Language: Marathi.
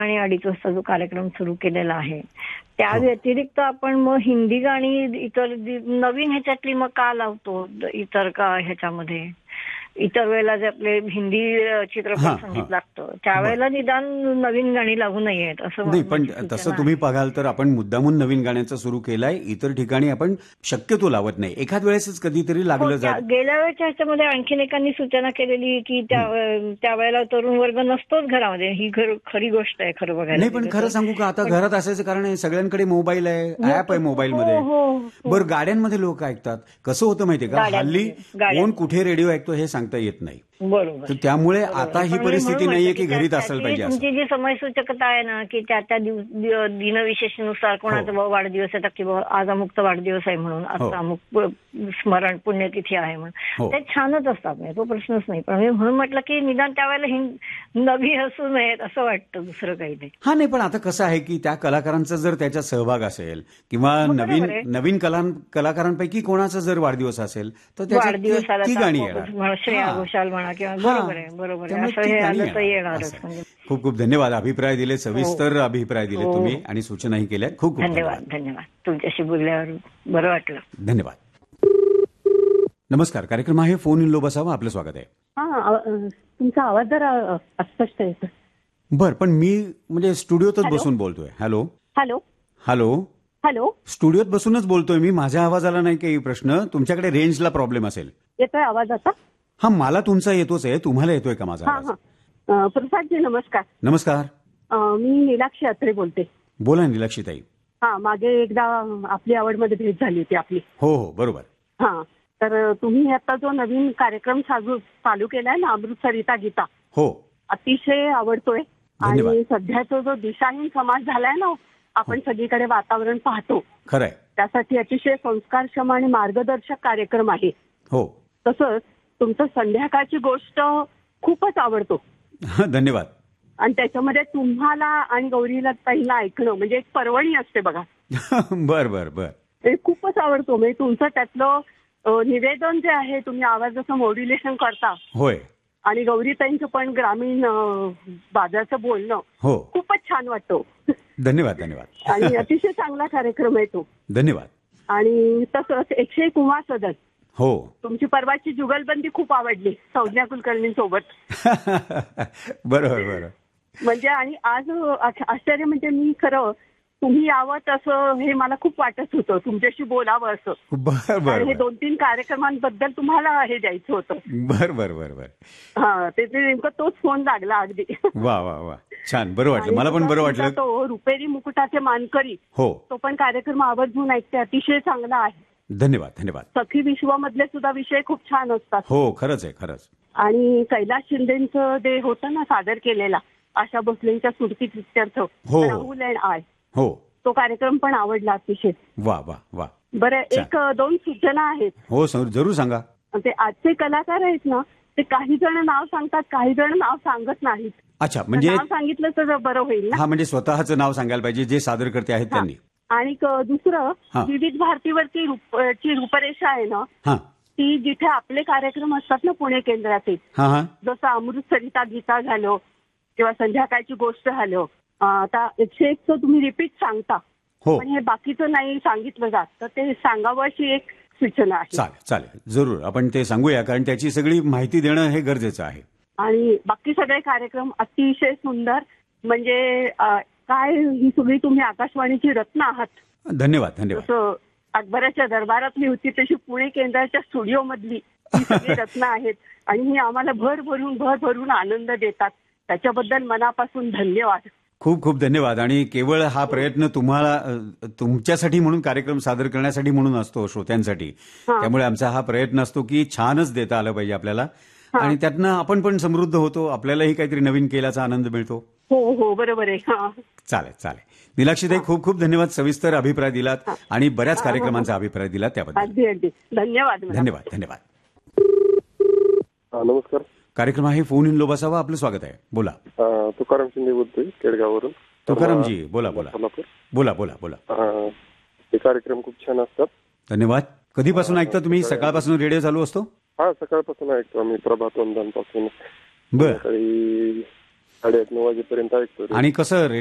आणि 2:30 वाजता जो कार्यक्रम सुरू केलेला आहे त्या व्यतिरिक्त आपण मग हिंदी गाणी इतर नवीन ह्याच्यातली मग का लावतो इतर का ह्याच्यामध्ये इतर वेळेला जे आपले हिंदी चित्रपट संगीत लागतं त्यावेळेला निदान नवीन गाणी लागू नयेत असं नाही. पण तसं तुम्ही बघाल तर आपण मुद्दामून नवीन गाण्याचं सुरू केलंय. इतर ठिकाणी आपण शक्यतो लावत नाही. एखाद वेळेसच कधीतरी लागलं जात. गेल्या वेळेच्या ह्याच्यामध्ये आणखीन एकांनी सूचना केलेली की त्यावेळेला तरुण वर्ग नसतोच घरामध्ये. ही खरी गोष्ट आहे खरं बघायला. नाही पण खरं सांगू का आता घरात असायचं कारण सगळ्यांकडे मोबाईल आहे, ऍप आहे मोबाईलमध्ये. बरं गाड्यांमध्ये लोक ऐकतात. कसं होतं माहितीये का हल्ली कोण कुठे रेडिओ ऐकतो हे सांगता येत नाही. बरोबर. त्यामुळे आता ही परिस्थिती नाहीये की घरीच असायला पाहिजे. तुमची जी समयसूचकता आहे ना की त्या दिनविशेषानुसार कोणाचा वाढदिवस आहे की आज अमुकचा वाढदिवस आहे म्हणून आज अमुक स्मरण पुण्यतिथी आहे म्हणून ते छानच असतात. नाही तो प्रश्नच नाही. पण मी म्हणून म्हटलं की निदान त्यावेळेला नवी असू नयेत असं वाटतं दुसरं काही नाही. हा नाही पण आता कसं आहे की त्या कलाकारांचा जर त्याच्यात सहभाग असेल किंवा नवीन कलाकारांपैकी कोणाचा जर वाढदिवस असेल तर वाढदिवसाला ती गाणी येणार. श्रेया घोषाल म्हणा किंवा बरोबर आहे असं हे आलं तर येणारच. खूप खूप धन्यवाद. अभिप्राय दिले, सविस्तर अभिप्राय दिले तुम्ही आणि सूचनाही केल्या. खूप खूप धन्यवाद. तुमच्याशी बोलल्यावर बरं वाटलं. धन्यवाद. नमस्कार. कार्यक्रम आहे फोन इन लो बसावा. आपलं स्वागत आहे. तुमचा आवाज जरा अस्पष्ट आहे. बर पण मी म्हणजे स्टुडिओतच बसून बोलतोय. हॅलो हॅलो हॅलो हॅलो स्टुडिओत बसूनच बोलतोय मी. माझ्या आवाजाला नाही काही प्रश्न. तुमच्याकडे रेंजला प्रॉब्लेम असेल. येतोय आवाज आता? हा मला तुमचा येतोच आहे. तुम्हाला येतोय का माझा आवाज? प्रसादजी नमस्कार. नमस्कार. मी नीलाक्षी अत्रे बोलते. बोला नीलाक्षी ताई. मागे एकदा आपली आवडमध्ये भेट झाली होती आपली. हो बरोबर. तर तुम्ही आता जो नवीन कार्यक्रम चालू केलाय ना अमृत सरिता गीता हो अतिशय आवडतोय. आणि सध्याचा जो दिशाहीन समाज झालाय ना आपण सगळीकडे वातावरण पाहतो खरंय त्यासाठी अतिशय संस्कारक्षम आणि मार्गदर्शक कार्यक्रम आहे. हो तसंच तुमचं संध्याकाळची गोष्ट खूपच आवडतो. धन्यवाद. आणि त्याच्यामध्ये तुम्हाला आणि गौरीला ताईला ऐकणं म्हणजे एक पर्वणी असते बघा. बर ते खूपच आवडतो. म्हणजे तुमचं त्यातलं निवेदन जे आहे तुम्ही आवाजाचं मॉड्युलेशन करता होय आणि गौरीताईंचं पण ग्रामीण बाजाराचं बोलणं खूपच छान वाटतं. धन्यवाद. आणि अतिशय चांगला कार्यक्रम आहे तो. धन्यवाद. आणि तसंच 101 कुमार सदन हो तुमची परवाची जुगलबंदी खूप आवडली संज्ञा कुलकर्णींसोबत. बरोबर. म्हणजे आणि आज आश्चर्य म्हणजे मी खरं तुम्ही यावं तसं हे मला खूप वाटत होतं तुमच्याशी बोलावं असं. बरं. हे 2-3 कार्यक्रमांबद्दल तुम्हाला हे द्यायचं होतं. बरं. ते नेमकं तोच फोन लागला अगदी. वा छान. बरं वाटलं. मला पण बरं वाटलं. तो रुपेरी मुकुटाचे मानकरी तो पण कार्यक्रम आवर्जून ऐकते. अतिशय चांगला आहे. धन्यवाद. सखी विश्वामधले सुद्धा विषय खूप छान असतात. हो खरंच. आणि कैलास शिंदेचं जे होतं ना सादर केलेला आशा भोसलेंच्या सुरती प्रित्यर्थ राहुल अँड आय तो कार्यक्रम पण आवडला अतिशय. वा बरं 1-2 सूचना आहेत. हो जरूर सांगा. ते आजचे कलाकार आहेत ना ते काही जण नाव सांगतात काही जण नाव सांगत नाहीत. अच्छा म्हणजे नाव सांगितलं तर बरं होईल ना. हा म्हणजे स्वतःचं नाव सांगायला पाहिजे जे सादरकर्ते आहेत त्यांनी. आणि दुसरं विविध भारतीवरची रूपरेषा आहे ना ती जिथे आपले कार्यक्रम असतात ना पुणे केंद्राचे जसं अमृत सरिता गीता झालं किंवा संध्याकाळची गोष्ट झालं आता 101चं तुम्ही रिपीट सांगता पण हे बाकीचं नाही सांगितलं जात तर ते सांगावं अशी एक सूचना आहे. चालेल जरूर आपण ते सांगूया कारण त्याची सगळी माहिती देणं हे गरजेचं आहे. आणि बाकी सगळे कार्यक्रम अतिशय सुंदर म्हणजे काय ही सगळी तुम्ही आकाशवाणीची रत्न आहात. धन्यवाद. जसं अकबराच्या दरबारातली होती तशी पुणे केंद्राच्या स्टुडिओ मधली ही सगळी रत्न आहेत आणि ही आम्हाला भरभरून आनंद देतात. त्याच्याबद्दल मनापासून धन्यवाद. खूप धन्यवाद. आणि केवळ हा प्रयत्न तुम्हाला तुमच्यासाठी म्हणून कार्यक्रम सादर करण्यासाठी म्हणून असतो श्रोत्यांसाठी. त्यामुळे आमचा हा प्रयत्न असतो की छानच देता आलं पाहिजे आपल्याला आणि त्यातनं आपण पण समृद्ध होतो. आपल्यालाही काहीतरी नवीन केल्याचा आनंद मिळतो. हो बरोबर आहे. चालेल. नीलाक्षीताई खूप धन्यवाद. सविस्तर अभिप्राय दिलात आणि बऱ्याच कार्यक्रमांचा अभिप्राय दिलात त्याबद्दल अगदी धन्यवाद. नमस्कार. कार्यक्रम आहे फोन इन लो बसावा. आपलं स्वागत आहे. बोला. तुकाराम शिंदे बोलतोय केडगाववरून. तुकारामजी बोला. हे कार्यक्रम खूप छान असतात. धन्यवाद. कधीपासून ऐकता तुम्ही? सकाळपासून रेडिओ चालू असतो? सकाळपासून ऐकतो आम्ही प्रभात वंदनपासून. 8:30-9 वाजेपर्यंत ऐकतो. आणि कसं